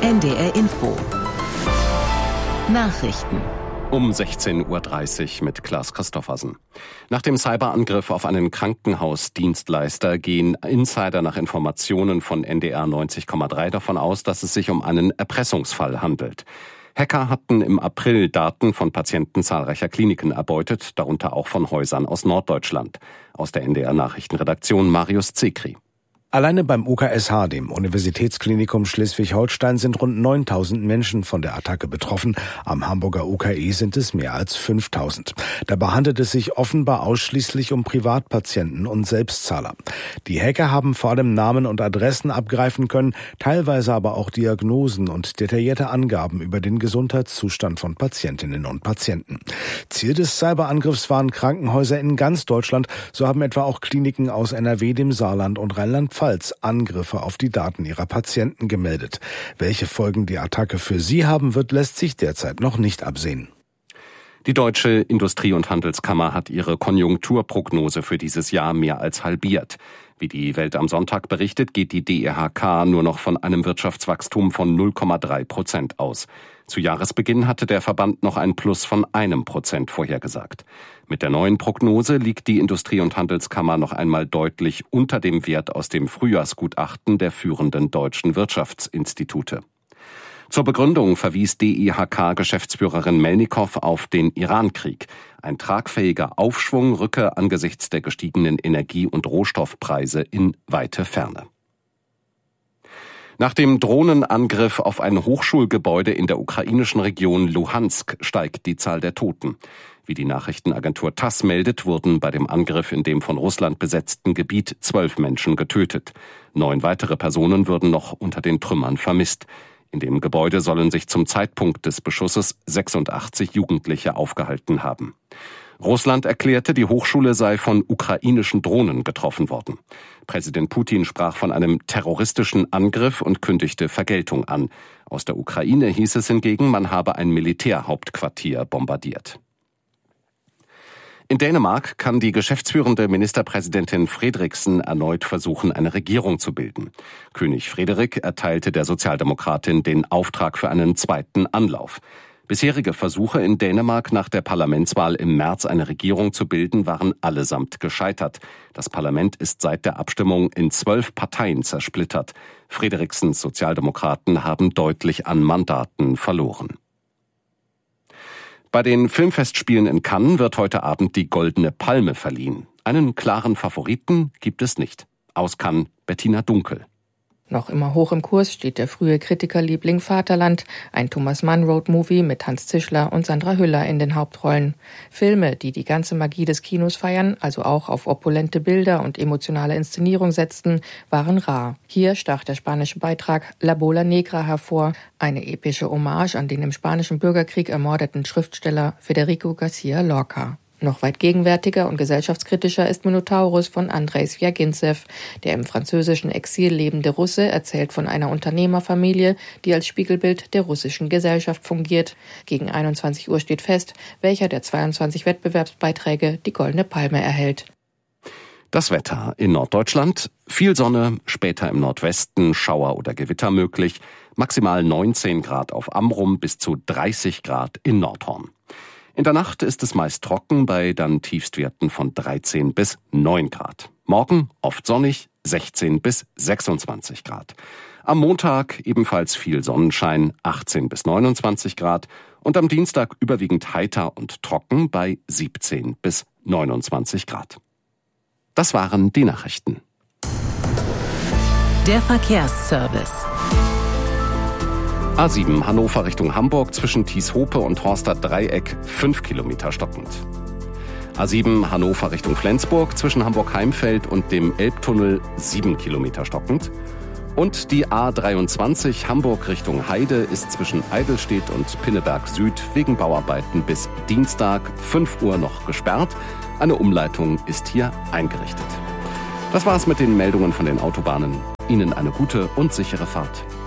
NDR Info. Nachrichten. Um 16.30 Uhr mit Klaas Christoffersen. Nach dem Cyberangriff auf einen Krankenhausdienstleister gehen Insider nach Informationen von NDR 90,3 davon aus, dass es sich um einen Erpressungsfall handelt. Hacker hatten im April Daten von Patienten zahlreicher Kliniken erbeutet, darunter auch von Häusern aus Norddeutschland. Aus der NDR Nachrichtenredaktion Marius Zekri. Alleine beim UKSH, dem Universitätsklinikum Schleswig-Holstein, sind rund 9.000 Menschen von der Attacke betroffen. Am Hamburger UKE sind es mehr als 5.000. Dabei handelt es sich offenbar ausschließlich um Privatpatienten und Selbstzahler. Die Hacker haben vor allem Namen und Adressen abgreifen können, teilweise aber auch Diagnosen und detaillierte Angaben über den Gesundheitszustand von Patientinnen und Patienten. Ziel des Cyberangriffs waren Krankenhäuser in ganz Deutschland. So haben etwa auch Kliniken aus NRW, dem Saarland und Rheinland-Pfalz Angriffe auf die Daten ihrer Patienten gemeldet. Welche Folgen die Attacke für sie haben wird, lässt sich derzeit noch nicht absehen. Die Deutsche Industrie- und Handelskammer hat ihre Konjunkturprognose für dieses Jahr mehr als halbiert. Wie die Welt am Sonntag berichtet, geht die DIHK nur noch von einem Wirtschaftswachstum von 0,3% aus. Zu Jahresbeginn hatte der Verband noch ein Plus von 1% vorhergesagt. Mit der neuen Prognose liegt die Industrie- und Handelskammer noch einmal deutlich unter dem Wert aus dem Frühjahrsgutachten der führenden deutschen Wirtschaftsinstitute. Zur Begründung verwies DIHK-Geschäftsführerin Melnikow auf den Iran-Krieg. Ein tragfähiger Aufschwung rücke angesichts der gestiegenen Energie- und Rohstoffpreise in weite Ferne. Nach dem Drohnenangriff auf ein Hochschulgebäude in der ukrainischen Region Luhansk steigt die Zahl der Toten. Wie die Nachrichtenagentur TASS meldet, wurden bei dem Angriff in dem von Russland besetzten Gebiet 12 Menschen getötet. 9 weitere Personen würden noch unter den Trümmern vermisst. In dem Gebäude sollen sich zum Zeitpunkt des Beschusses 86 Jugendliche aufgehalten haben. Russland erklärte, die Hochschule sei von ukrainischen Drohnen getroffen worden. Präsident Putin sprach von einem terroristischen Angriff und kündigte Vergeltung an. Aus der Ukraine hieß es hingegen, man habe ein Militärhauptquartier bombardiert. In Dänemark kann die geschäftsführende Ministerpräsidentin Frederiksen erneut versuchen, eine Regierung zu bilden. König Frederik erteilte der Sozialdemokratin den Auftrag für einen zweiten Anlauf. Bisherige Versuche in Dänemark nach der Parlamentswahl im März eine Regierung zu bilden, waren allesamt gescheitert. Das Parlament ist seit der Abstimmung in 12 Parteien zersplittert. Frederiksens Sozialdemokraten haben deutlich an Mandaten verloren. Bei den Filmfestspielen in Cannes wird heute Abend die Goldene Palme verliehen. Einen klaren Favoriten gibt es nicht. Aus Cannes, Bettina Dunkel. Noch immer hoch im Kurs steht der frühe Kritikerliebling Vaterland, ein Thomas-Mann-Road-Movie mit Hans Zischler und Sandra Hüller in den Hauptrollen. Filme, die die ganze Magie des Kinos feiern, also auch auf opulente Bilder und emotionale Inszenierung setzten, waren rar. Hier stach der spanische Beitrag La Bola Negra hervor, eine epische Hommage an den im spanischen Bürgerkrieg ermordeten Schriftsteller Federico García Lorca. Noch weit gegenwärtiger und gesellschaftskritischer ist Minotaurus von Andrei Swjagintsev. Der im französischen Exil lebende Russe erzählt von einer Unternehmerfamilie, die als Spiegelbild der russischen Gesellschaft fungiert. Gegen 21 Uhr steht fest, welcher der 22 Wettbewerbsbeiträge die Goldene Palme erhält. Das Wetter in Norddeutschland: viel Sonne, später im Nordwesten Schauer oder Gewitter möglich, maximal 19 Grad auf Amrum bis zu 30 Grad in Nordhorn. In der Nacht ist es meist trocken bei dann Tiefstwerten von 13 bis 9 Grad. Morgen oft sonnig, 16 bis 26 Grad. Am Montag ebenfalls viel Sonnenschein, 18 bis 29 Grad. Und am Dienstag überwiegend heiter und trocken bei 17 bis 29 Grad. Das waren die Nachrichten. Der Verkehrsservice. A7 Hannover Richtung Hamburg zwischen Thieshope und Horster Dreieck 5 Kilometer stockend. A7 Hannover Richtung Flensburg zwischen Hamburg-Heimfeld und dem Elbtunnel 7 Kilometer stockend. Und die A23 Hamburg Richtung Heide ist zwischen Eidelstedt und Pinneberg Süd wegen Bauarbeiten bis Dienstag 5 Uhr noch gesperrt. Eine Umleitung ist hier eingerichtet. Das war's mit den Meldungen von den Autobahnen. Ihnen eine gute und sichere Fahrt.